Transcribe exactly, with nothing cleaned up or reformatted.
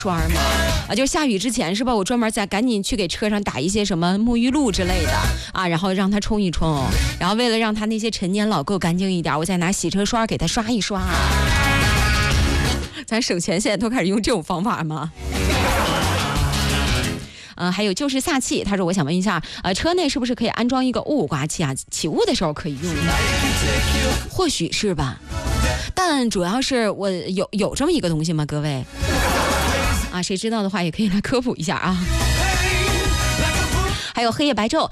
刷吗？啊，就是下雨之前是吧？我专门再赶紧去给车上打一些什么沐浴露之类的啊，然后让它冲一冲，然后为了让它那些陈年老垢干净一点，我再拿洗车刷给它刷一刷。咱省钱现在都开始用这种方法吗？呃，还有就是歃气，他说我想问一下，呃，车内是不是可以安装一个雾刮器啊？起雾的时候可以用的，或许是吧。但主要是我有有这么一个东西吗？各位啊，谁知道的话也可以来科普一下啊。还有黑夜白昼，